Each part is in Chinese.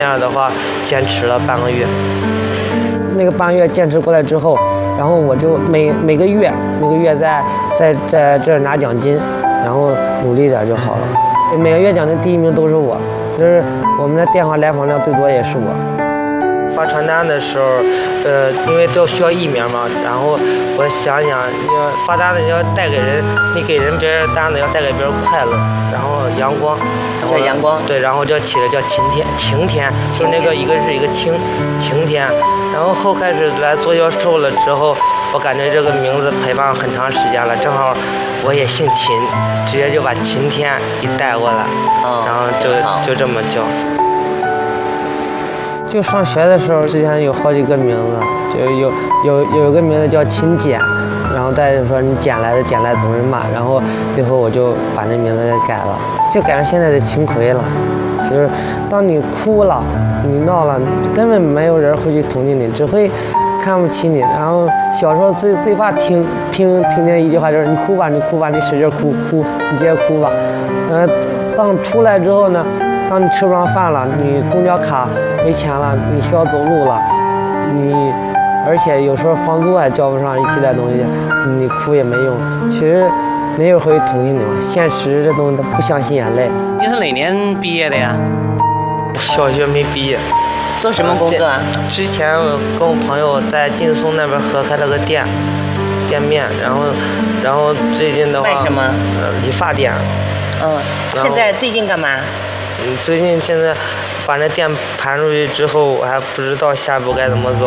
这样的话坚持了半个月。 那个半个月坚持过来之后，然后我就每个月在这儿拿奖金，然后努力点就好了。每个月奖金第1名都是我，就是我们的电话来访量最多也是我。 发传单的时候，因为都需要疫苗嘛，然后我想要发单子要带给人，你给人别人单子要带给别人快乐，然后阳光， 叫阳光， 对，然后就起了叫晴天，就那个一个是一个晴天，然后后开始来做销售了之后，我感觉这个名字陪伴很长时间了，正好我也姓秦，直接就把晴天给带过来，然后就这么叫。 就上学的时候，之前有好几个名字，就有一个名字叫秦简，然后再就说你捡来总是骂，然后最后我就把那名字给改了，就改成现在的秦奎了。就是当你哭了，你闹了，根本没有人会去同情你，只会看不起你。然后小时候最怕听见一句话，就是你哭吧，你使劲哭，你接着哭吧。当出来之后呢，当你吃不上饭了，你公交卡没钱了，你需要走路了，而且有时候房租还交不上，一系列东西，你哭也没用。其实没有人会同情你嘛，现实这东西它不相信眼泪。 你是哪年毕业的呀？ 小学没毕业。 做什么工作啊？ 之前我跟我朋友在劲松那边合开了个店面，然后最近的话卖什么？ 理发店。 现在最近干嘛？ 最近现在把那店盘出去之后，我还不知道下一步该怎么走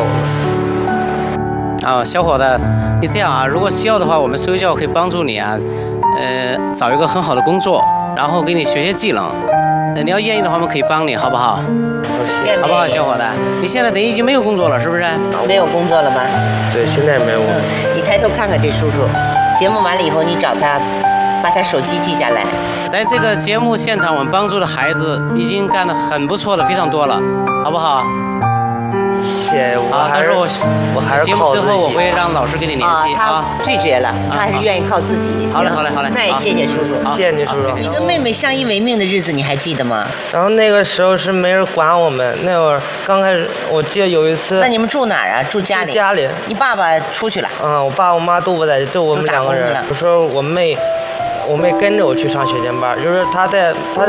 呢。小伙子，你这样啊，如果需要的话，我们收教可以帮助你啊，找一个很好的工作，然后给你学技能。你要愿意的话，我们可以帮你，好不好？好不好，小伙子？你现在等于已经没有工作了，是不是？ 没有工作了吗？ 对，现在没有。 你抬头看看这叔叔，节目完了以后你找他，把他手机记下来。 在这个节目现场，我们帮助的孩子已经干得很不错了，非常多了，好不好？ 谢， 但是我还是节目之后我会让老师跟你联系他拒绝了，他还是愿意靠自己。 好嘞。 那也谢谢叔叔， 谢谢你叔叔。 你跟妹妹相依为命的日子你还记得吗？ 然后那个时候是没人管我们，那会儿刚开始，我记得有一次。 那你们住哪儿啊？住家里。 家里。 你爸爸出去了。 我爸我妈都不在，就我们2个人。有时候我妹跟着我去上学前班，就是她在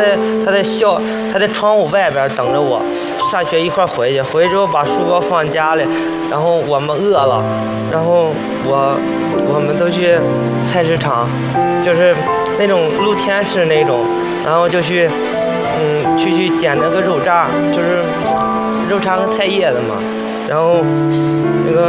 窗户外边等着我，下学一块回去之后把书包放家里，然后我们饿了，然后我们都去菜市场，就是那种露天式那种，然后就去捡那个肉渣，就是肉渣和菜叶子嘛，然后那个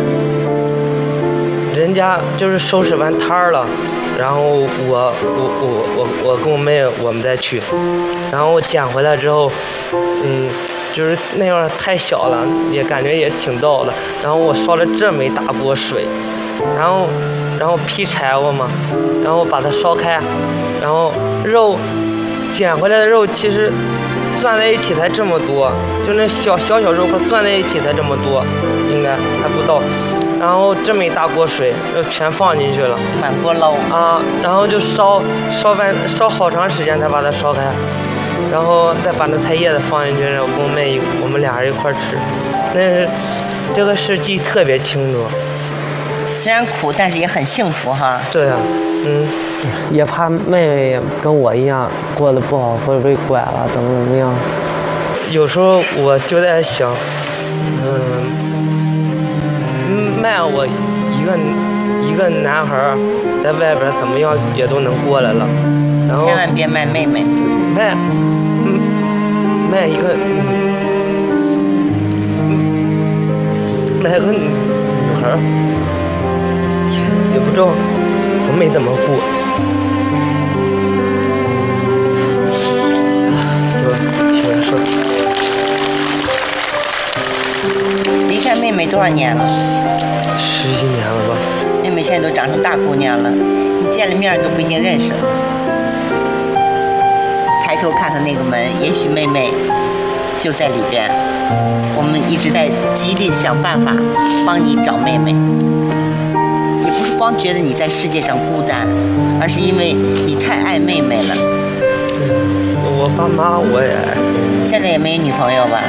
人家就是收拾完摊儿了。然后我跟我妹我们再去，然后我捡回来之后，就是那会儿太小了，也感觉也挺逗的。然后我烧了这么一大锅水，然后劈柴火嘛，然后把它烧开，然后肉捡回来的肉其实攥在一起才这么多，就那小肉块攥在一起才这么多，应该还不到。然后这么一大锅水就全放进去了， 满锅捞然后就烧好长时间才把它烧开，然后再把那菜叶子放进去，然后跟我妹我们俩人一块吃，那是这个事记特别清楚。 虽然苦，但是也很幸福哈。 对啊， 也怕妹妹跟我一样过得不好，或者被拐了，怎么样。 有时候我就在想，卖我一个男孩在外边怎么样也都能过来了，然后千万别卖妹妹， 卖一个女孩，也不知道我没怎么过。说， 离开妹妹多少年了 ？10几年了吧。 妹妹现在都长成大姑娘了，你见了面都不一定认识。抬头看看那个门，也许妹妹就在里边。我们一直在极力想办法帮你找妹妹，也不是光觉得你在世界上孤单，而是因为你太爱妹妹了。 我爸妈我也爱。 现在也没女朋友吧？